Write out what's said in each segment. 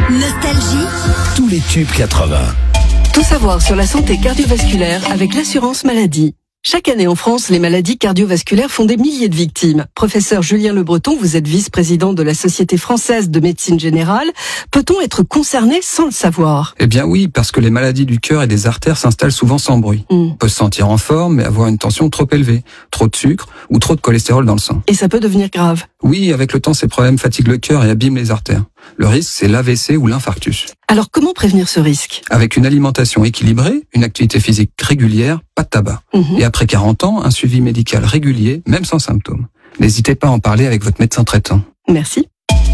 Nostalgie. Tous les tubes 80. Tout savoir sur la santé cardiovasculaire avec l'assurance maladie. Chaque année en France, les maladies cardiovasculaires font des milliers de victimes. Professeur Julien Le Breton, vous êtes vice-président de la Société française de médecine générale. Peut-on être concerné sans le savoir ? Eh bien oui, parce que les maladies du cœur et des artères s'installent souvent sans bruit. On peut se sentir en forme, mais avoir une tension trop élevée, trop de sucre ou trop de cholestérol dans le sang. Et ça peut devenir grave. Oui, avec le temps, ces problèmes fatiguent le cœur et abîment les artères. Le risque, c'est l'AVC ou l'infarctus. Alors comment prévenir ce risque ? Avec une alimentation équilibrée, une activité physique régulière, pas de tabac. Et après 40 ans, un suivi médical régulier, même sans symptômes. N'hésitez pas à en parler avec votre médecin traitant. Merci.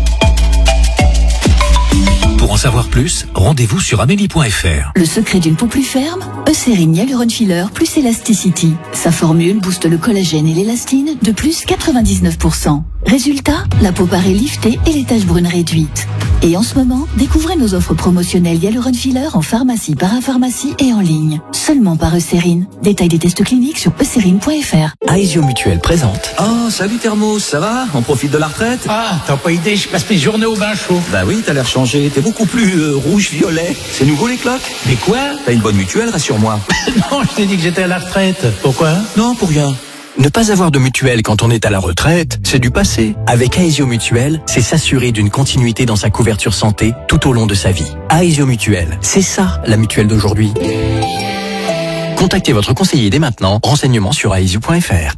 Pour en savoir plus, rendez-vous sur amélie.fr. Le secret d'une peau plus ferme, Eucérine Hyaluron Filler plus Elasticity. Sa formule booste le collagène et l'élastine de plus 99%. Résultat, la peau paraît liftée et les taches brunes réduites. Et en ce moment, découvrez nos offres promotionnelles Hyaluron Filler en pharmacie, parapharmacie et en ligne. Seulement par Eucérine. Détail des tests cliniques sur eucérine.fr. Aesio Mutuelle présente. Oh, salut Thermos, ça va ? On profite de la retraite ? Ah, t'as pas idée, je passe mes journées au bain chaud. Bah oui, t'as l'air changé, t'es beaucoup plus rouge-violet. C'est nouveau les cloques ? Mais quoi ? T'as une bonne mutuelle, rassure-moi. Non, je t'ai dit que j'étais à la retraite. Pourquoi ? Non, pour rien. Ne pas avoir de mutuelle quand on est à la retraite, c'est du passé. Avec Aesio Mutuelle, c'est s'assurer d'une continuité dans sa couverture santé tout au long de sa vie. Aesio Mutuelle, c'est ça la mutuelle d'aujourd'hui. Contactez votre conseiller dès maintenant. Renseignements sur aesio.fr.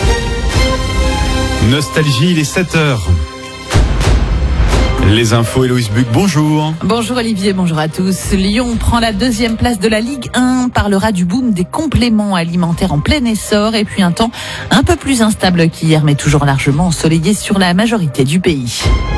Nostalgie, il est 7h. Les infos, Héloïse Buc, bonjour. Bonjour Olivier, bonjour à tous. Lyon prend la 2e place de la Ligue 1, parlera du boom des compléments alimentaires en plein essor et puis un temps un peu plus instable qu'hier mais toujours largement ensoleillé sur la majorité du pays.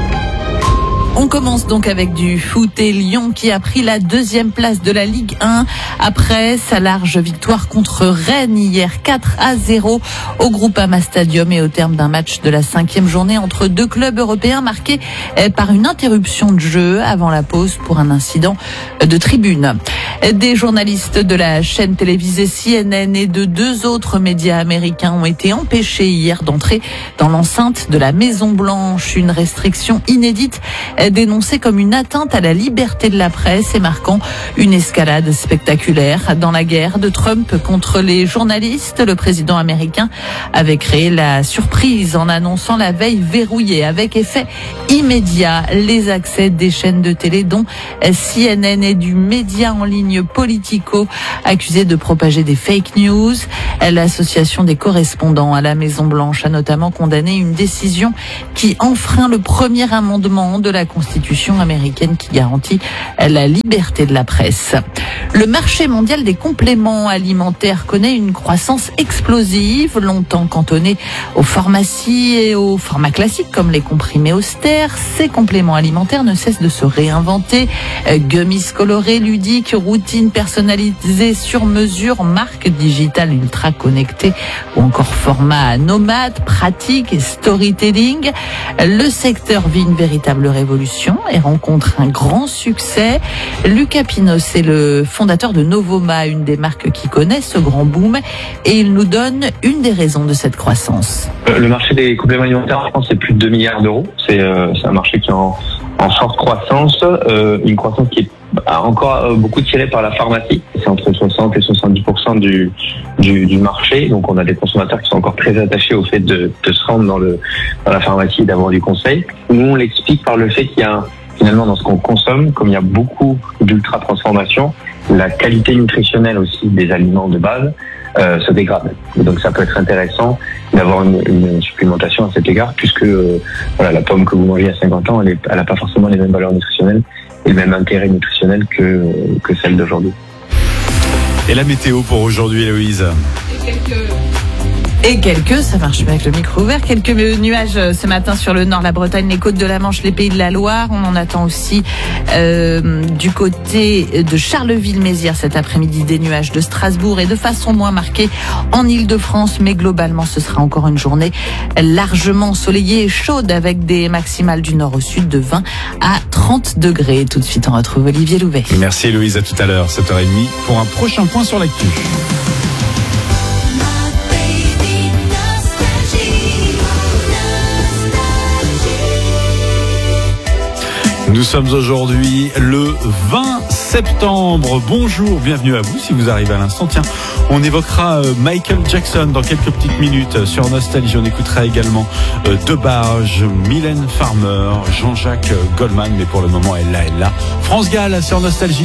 On commence donc avec du foot et Lyon qui a pris la 2e place de la Ligue 1 après sa large victoire contre Rennes hier 4-0 au Groupama Stadium et au terme d'un match de la 5e journée entre deux clubs européens marqué par une interruption de jeu avant la pause pour un incident de tribune. Des journalistes de la chaîne télévisée CNN et de 2 autres médias américains ont été empêchés hier d'entrer dans l'enceinte de la Maison Blanche, une restriction inédite dénoncée comme une atteinte à la liberté de la presse et marquant une escalade spectaculaire dans la guerre de Trump contre les journalistes. Le président américain avait créé la surprise en annonçant la veille verrouillée avec effet immédiat les accès des chaînes de télé dont CNN et du média en ligne Politico accusé de propager des fake news. L'association des correspondants à la Maison Blanche a notamment condamné une décision qui enfreint le premier amendement de la Constitution américaine qui garantit la liberté de la presse. Le marché mondial des compléments alimentaires connaît une croissance explosive, longtemps cantonné aux pharmacies et aux formats classiques comme les comprimés austères. Ces compléments alimentaires ne cessent de se réinventer. Gummies colorés, ludiques, routines personnalisées sur mesure, marques digitales ultra connectées ou encore format nomade, pratique et storytelling. Le secteur vit une véritable révolution et rencontre un grand succès. Lucas Pinos est le fondateur de Novoma, une des marques qui connaît ce grand boom, et il nous donne une des raisons de cette croissance. Le marché des compléments alimentaires en France, c'est plus de 2 milliards d'euros. C'est un marché qui est en forte croissance, une croissance qui est encore beaucoup tirée par la pharmacie. C'est entre 60 et 70% du marché. Donc on a des consommateurs qui sont encore très attachés au fait de se rendre dans la pharmacie et d'avoir du conseil. Nous, on l'explique par le fait qu'il y a finalement dans ce qu'on consomme, comme il y a beaucoup d'ultra-transformation, la qualité nutritionnelle aussi des aliments de base se dégrade. Et donc ça peut être intéressant d'avoir une supplémentation à cet égard, puisque la pomme que vous mangez à 50 ans, elle n'a pas forcément les mêmes valeurs nutritionnelles et le même intérêt nutritionnel que celle d'aujourd'hui. Et la météo pour aujourd'hui, Héloïse ? Ça marche bien avec le micro ouvert, quelques nuages ce matin sur le nord, la Bretagne, les côtes de la Manche, les pays de la Loire. On en attend aussi du côté de Charleville-Mézières cet après-midi, des nuages de Strasbourg et de façon moins marquée en Île-de-France. Mais globalement, ce sera encore une journée largement ensoleillée et chaude avec des maximales du nord au sud de 20 à 30 degrés. Tout de suite, on retrouve Olivier Louvet. Merci Héloïse, à tout à l'heure, 7h30, pour un prochain point sur l'actu. Nous sommes aujourd'hui le 20 septembre. Bonjour, bienvenue à vous si vous arrivez à l'instant. Tiens, on évoquera Michael Jackson dans quelques petites minutes sur Nostalgie. On écoutera également Debarge, Mylène Farmer, Jean-Jacques Goldman. Mais pour le moment, elle est là. France Gall sur Nostalgie.